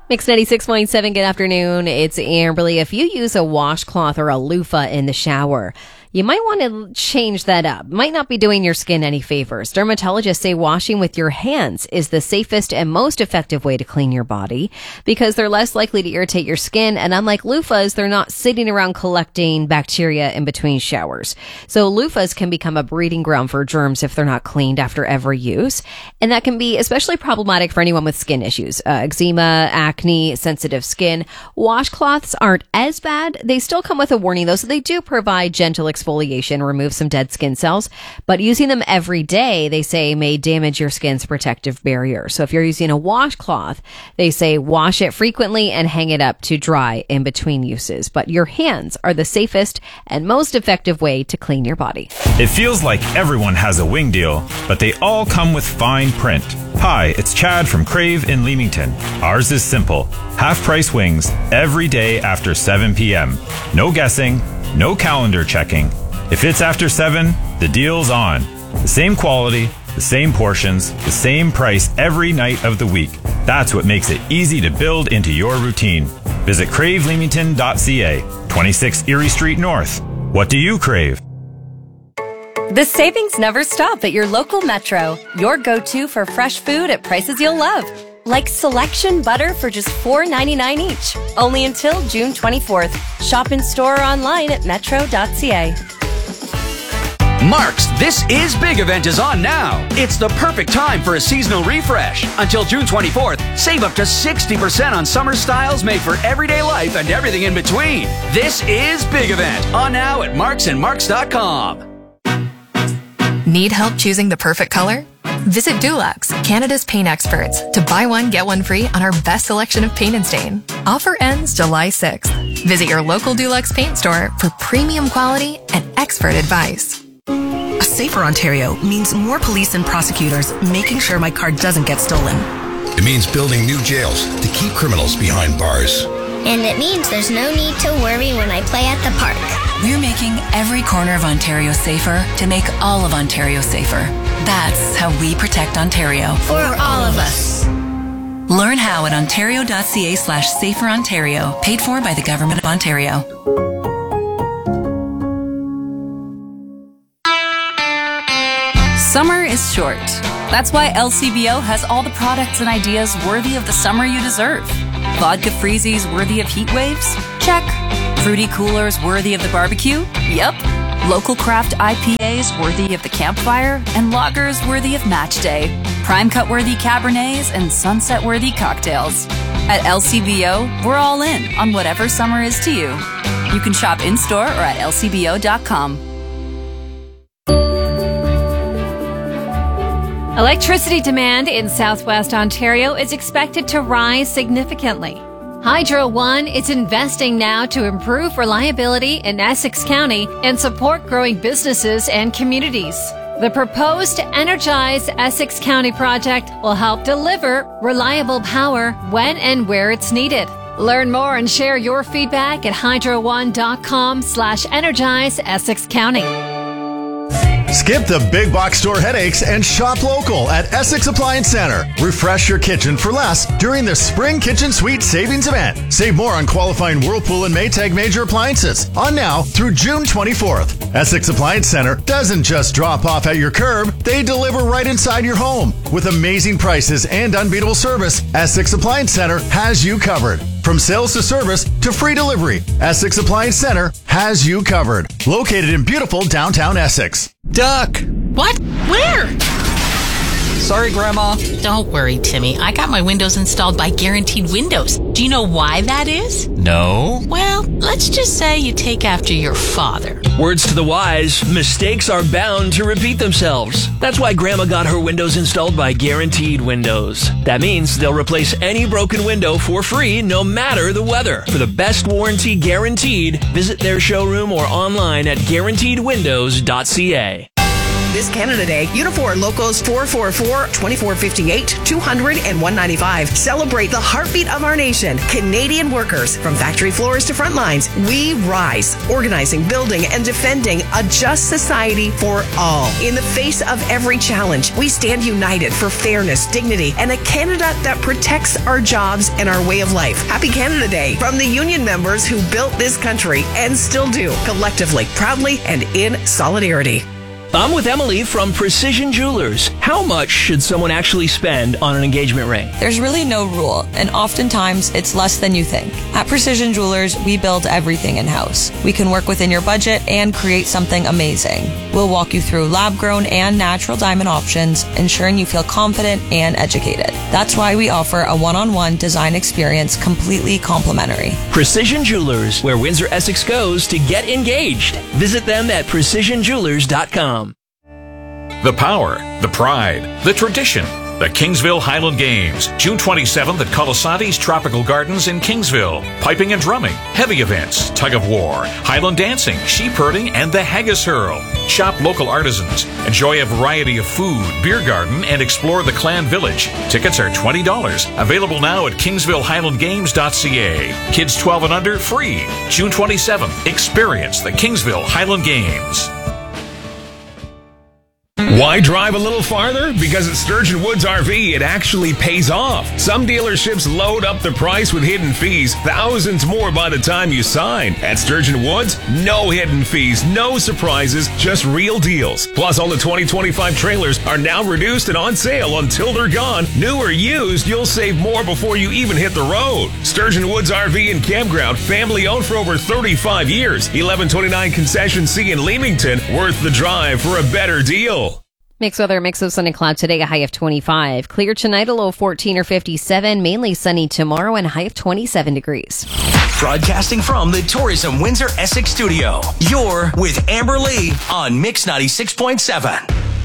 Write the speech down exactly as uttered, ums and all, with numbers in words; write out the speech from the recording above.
Mix ninety-six point seven, good afternoon. It's Amberly. If you use a washcloth or a loofah in the shower, you might want to change that up. Might not be doing your skin any favors. Dermatologists say washing with your hands is the safest and most effective way to clean your body because they're less likely to irritate your skin. And unlike loofahs, they're not sitting around collecting bacteria in between showers. So loofahs can become a breeding ground for germs if they're not cleaned after every use. And that can be especially problematic for anyone with skin issues, uh, eczema, acne, sensitive skin. Washcloths aren't as bad. They still come with a warning though, so they do provide gentle exfoliation, remove some dead skin cells, but using them every day, they say, may damage your skin's protective barrier. So if you're using a washcloth, they say wash it frequently and hang it up to dry in between uses. But your hands are the safest and most effective way to clean your body. It feels like everyone has a wing deal, but they all come with fine print. Hi, it's Chad from Crave in Leamington. Ours is simple. Half-price wings every day after seven p.m. No guessing, no calendar checking. If it's after seven, the deal's on. The same quality, the same portions, the same price every night of the week. That's what makes it easy to build into your routine. Visit crave leamington dot c a, twenty-six Erie Street North. What do you crave? The savings never stop at your local Metro. Your go-to for fresh food at prices you'll love. Like selection butter for just four ninety-nine each. Only until June twenty-fourth. Shop in store or online at metro dot c a. Mark's This Is Big event is on now. It's the perfect time for a seasonal refresh. Until June twenty-fourth, save up to sixty percent on summer styles made for everyday life and everything in between. This Is Big event on now at marks and marks dot com. Need help choosing the perfect color? Visit Dulux, Canada's paint experts, to buy one, get one free on our best selection of paint and stain. Offer ends July sixth. Visit your local Dulux paint store for premium quality and expert advice. A safer Ontario means more police and prosecutors making sure my car doesn't get stolen. It means building new jails to keep criminals behind bars. And it means there's no need to worry when I play at the park. We're making every corner of Ontario safer to make all of Ontario safer. That's how we protect Ontario. For all of us. Learn how at ontario dot c a slash safer Ontario. Paid for by the Government of Ontario. Summer is short. That's why L C B O has all the products and ideas worthy of the summer you deserve. Vodka freezies worthy of heat waves? Check. Fruity coolers worthy of the barbecue? Yep. Local craft I P As worthy of the campfire? And lagers worthy of match day. Prime cut worthy Cabernets and sunset worthy cocktails. At L C B O, we're all in on whatever summer is to you. You can shop in-store or at L C B O dot com. Electricity demand in southwest Ontario is expected to rise significantly. Hydro One is investing now to improve reliability in Essex County and support growing businesses and communities. The proposed Energize Essex County project will help deliver reliable power when and where it's needed. Learn more and share your feedback at hydro one dot com slash energize Essex County. Skip the big box store headaches and shop local at Essex Appliance Center. Refresh your kitchen for less during the Spring Kitchen Suite Savings Event. Save more on qualifying Whirlpool and Maytag major appliances. On now through June twenty-fourth. Essex Appliance Center doesn't just drop off at your curb. They deliver right inside your home. With amazing prices and unbeatable service, Essex Appliance Center has you covered. From sales to service to free delivery, Essex Appliance Center has you covered. Located in beautiful downtown Essex. Duck! What? Where? Sorry, Grandma. Don't worry, Timmy. I got my windows installed by Guaranteed Windows. Do you know why that is? No. Well, let's just say you take after your father. Words to the wise, mistakes are bound to repeat themselves. That's why Grandma got her windows installed by Guaranteed Windows. That means they'll replace any broken window for free, no matter the weather. For the best warranty guaranteed, visit their showroom or online at guaranteed windows dot c a. this Canada Day, Unifor Locos four four four, two four five eight, two hundred, and one ninety-five. Celebrate the heartbeat of our nation. Canadian workers, from factory floors to front lines, we rise, organizing, building, and defending a just society for all. In the face of every challenge, we stand united for fairness, dignity, and a Canada that protects our jobs and our way of life. Happy Canada Day from the union members who built this country and still do, collectively, proudly, and in solidarity. I'm with Emily from Precision Jewelers. How much should someone actually spend on an engagement ring? There's really no rule, and oftentimes it's less than you think. At Precision Jewelers, we build everything in-house. We can work within your budget and create something amazing. We'll walk you through lab-grown and natural diamond options, ensuring you feel confident and educated. That's why we offer a one-on-one design experience completely complimentary. Precision Jewelers, where Windsor Essex goes to get engaged. Visit them at precision jewelers dot com. The power, the pride, the tradition. The Kingsville Highland Games, June twenty-seventh at Colasanti's Tropical Gardens in Kingsville. Piping and drumming, heavy events, tug of war, Highland dancing, sheep herding, and the haggis hurl. Shop local artisans, enjoy a variety of food, beer garden, and explore the Clan Village. Tickets are twenty dollars. Available now at kingsville highland games dot c a. Kids twelve and under, free. June twenty-seventh, experience the Kingsville Highland Games. Why drive a little farther? Because at Sturgeon Woods R V, it actually pays off. Some dealerships load up the price with hidden fees, thousands more by the time you sign. At Sturgeon Woods, no hidden fees, no surprises, just real deals. Plus, all the twenty twenty-five trailers are now reduced and on sale until they're gone. New or used, you'll save more before you even hit the road. Sturgeon Woods R V and Campground, family owned for over thirty-five years. eleven twenty-nine Concession C in Leamington, worth the drive for a better deal. Mixed weather, mix of sun and cloud today, a high of twenty-five. Clear tonight, a low of fourteen or fifty-seven. Mainly sunny tomorrow and a high of twenty-seven degrees. Broadcasting from the Tourism Windsor Essex studio, you're with Amber Lee on Mix ninety-six point seven.